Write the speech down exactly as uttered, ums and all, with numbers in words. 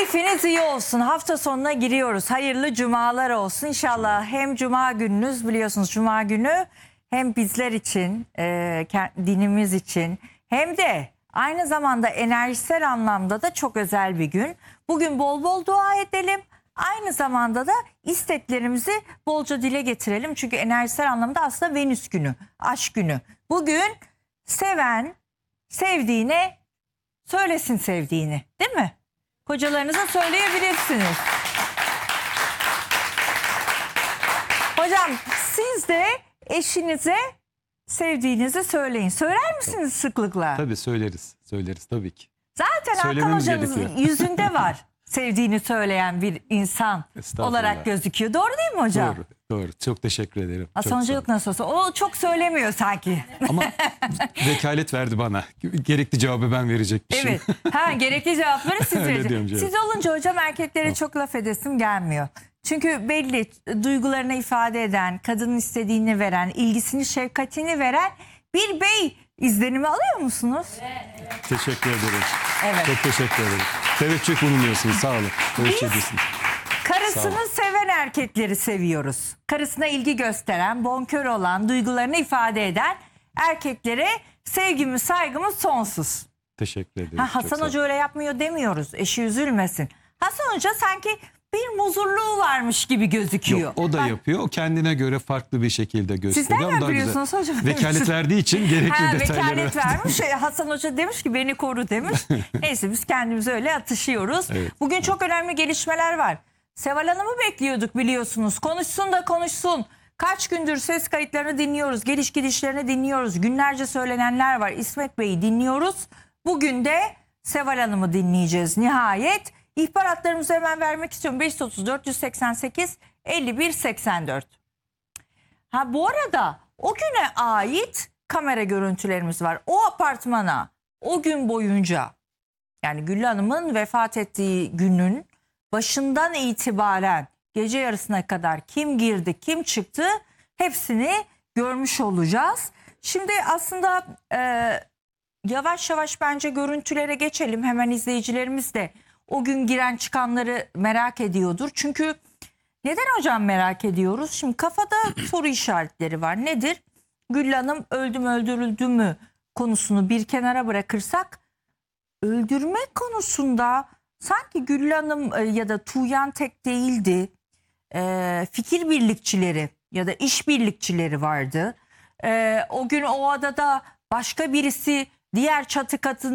Keyfiniz iyi olsun. Hafta sonuna giriyoruz. Hayırlı cumalar olsun. İnşallah hem cuma gününüz, biliyorsunuz cuma günü hem bizler için, e, dinimiz için hem de aynı zamanda enerjisel anlamda da çok özel bir gün. Bugün bol bol dua edelim. Aynı zamanda da isteklerimizi bolca dile getirelim. Çünkü enerjisel anlamda aslında Venüs günü, aşk günü. Bugün seven sevdiğine söylesin sevdiğini, değil mi? Kocalarınıza söyleyebilirsiniz. Hocam siz de eşinize sevdiğinizi söyleyin. Söyler misiniz sıklıkla? Tabii söyleriz. Söyleriz tabii ki. Zaten Hakan Hocamızın yüzünde var sevdiğini söyleyen bir insan olarak gözüküyor. Doğru değil mi hocam? Doğru. Doğru. Çok teşekkür ederim. Hasan Hoca yok nasıl olsa. O çok söylemiyor sanki. Ama vekalet verdi bana. Gerekli cevabı ben verecekmişim. Evet. Ha, gerekli cevapları siz vereceksiniz. Siz olunca hocam erkeklere tamam. çok laf edesim gelmiyor. Çünkü belli duygularını ifade eden, kadının istediğini veren, ilgisini, şefkatini veren bir bey izlenimi alıyor musunuz? Evet. Teşekkür ederim. Evet. Çok teşekkür ederim. Teveccüh bulunuyorsunuz. Sağ olun. Teveccüh ediyorsunuz. Karısını seven erkekleri seviyoruz. Karısına ilgi gösteren, bonkör olan, duygularını ifade eden erkeklere sevgimiz, saygımız sonsuz. Teşekkür ederim. Ha, Hasan Hoca öyle yapmıyor demiyoruz. Eşi üzülmesin. Hasan Hoca sanki bir muzurluğu varmış gibi gözüküyor. Yok, o da Bak, yapıyor. O kendine göre farklı bir şekilde gösteriyor. Siz nereden biliyorsunuz hocam? Vekalet verdiği için gerekli ha, detayları vekalet vermiş. Hasan Hoca demiş ki beni koru demiş. Neyse biz kendimiz öyle atışıyoruz. Evet, Bugün evet. çok önemli gelişmeler var. Seval Hanım'ı bekliyorduk biliyorsunuz. Konuşsun da konuşsun. Kaç gündür ses kayıtlarını dinliyoruz. Geliş gidişlerini dinliyoruz. Günlerce söylenenler var. İsmet Bey'i dinliyoruz. Bugün de Seval Hanım'ı dinleyeceğiz nihayet. İhbaratlarımızı hemen vermek istiyorum. beş otuz dört seksen sekiz elli bir seksen dört. Ha, bu arada o güne ait kamera görüntülerimiz var. O apartmana o gün boyunca, yani Güllü Hanım'ın vefat ettiği günün başından itibaren gece yarısına kadar kim girdi, kim çıktı hepsini görmüş olacağız. Şimdi aslında e, yavaş yavaş bence görüntülere geçelim. Hemen izleyicilerimiz de o gün giren çıkanları merak ediyordur. Çünkü neden hocam merak ediyoruz? Şimdi kafada soru işaretleri var. Nedir? Güllü Hanım öldü mü öldürüldü mü konusunu bir kenara bırakırsak, öldürme konusunda sanki Güllü Hanım ya da Tuğyan tek değildi. E, fikir birlikçileri ya da iş birlikçileri vardı. E, o gün o adada başka birisi diğer çatı katında